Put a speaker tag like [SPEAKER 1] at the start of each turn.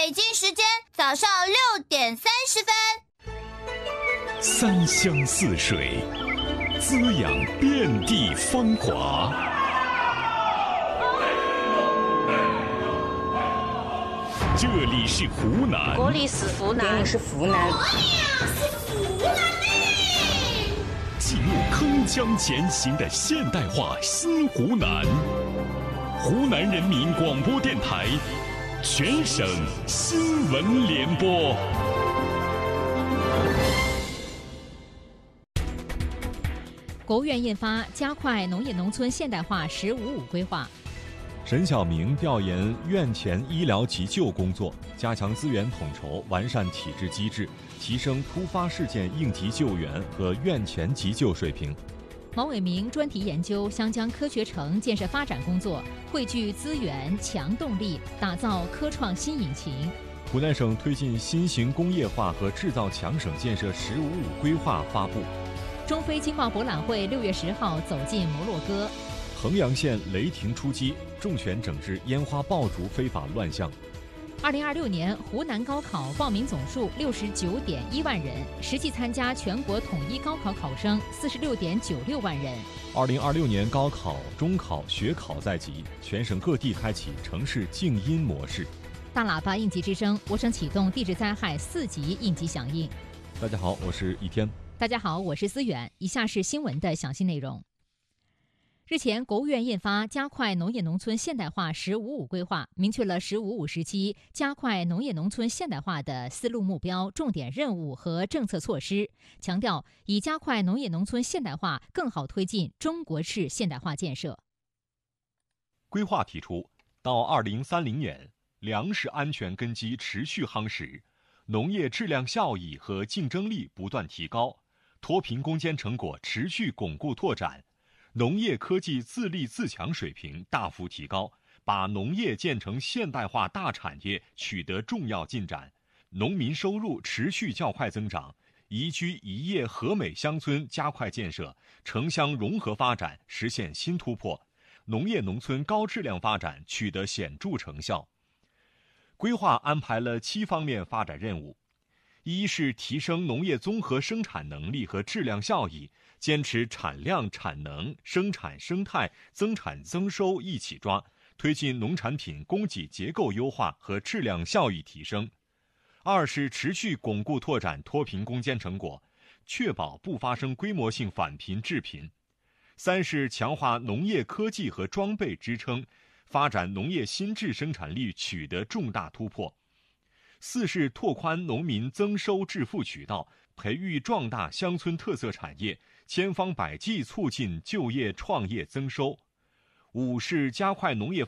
[SPEAKER 1] 北京时间早上6:30。
[SPEAKER 2] 三湘四水，滋养遍地芳华。这里是湖南，
[SPEAKER 3] 国里是湖南，
[SPEAKER 4] 这里是湖南，
[SPEAKER 2] 记录铿锵前行的现代化新湖南。湖南人民广播电台全省新闻联播。
[SPEAKER 5] 国务院印发加快农业农村现代化“十五五”规划。
[SPEAKER 6] 沈晓明调研院前医疗急救工作，加强资源统筹，完善体制机制，提升突发事件应急救援和院前急救水平。
[SPEAKER 5] 毛伟明专题研究湘江科学城建设发展工作，汇聚资源、强动力，打造科创新引擎。
[SPEAKER 6] 湖南省推进新型工业化和制造强省建设“十五五”规划发布。
[SPEAKER 5] 中非经贸博览会6月10号走进摩洛哥。
[SPEAKER 6] 衡阳县雷霆出击，重拳整治烟花爆竹非法乱象。
[SPEAKER 5] 2026年湖南高考报名总数69.1万人，实际参加全国统一高考考生46.96万人。
[SPEAKER 6] 2026年高考、中考、学考在即，全省各地开启城市静音模式。
[SPEAKER 5] 大喇叭应急之声，我省启动地质灾害4级应急响应。
[SPEAKER 6] 大家好，我是一天。
[SPEAKER 5] 大家好，我是思远。以下是新闻的详细内容。日前，国务院印发加快农业农村现代化“十五五”规划，明确了“十五五”时期加快农业农村现代化的思路目标、重点任务和政策措施，强调以加快农业农村现代化更好推进中国式现代化建设。
[SPEAKER 6] 规划提出，到2030年，粮食安全根基持续夯实，农业质量效益和竞争力不断提高，脱贫攻坚成果持续巩固拓展，农业科技自立自强水平大幅提高，把农业建成现代化大产业取得重要进展，农民收入持续较快增长，宜居宜业和美乡村加快建设，城乡融合发展实现新突破，农业农村高质量发展取得显著成效。规划安排了7方面发展任务：一是提升农业综合生产能力和质量效益，坚持产量、产能、生产生态、增产增收一起抓，推进农产品供给结构优化和质量效益提升；二是持续巩固拓展脱贫攻坚成果，确保不发生规模性返贫致贫；三是强化农业科技和装备支撑，发展农业新质生产力取得重大突破；四是拓宽农民增收致富渠道，培育壮大乡村特色产业，千方百计促进就业创业增收；五是加快农业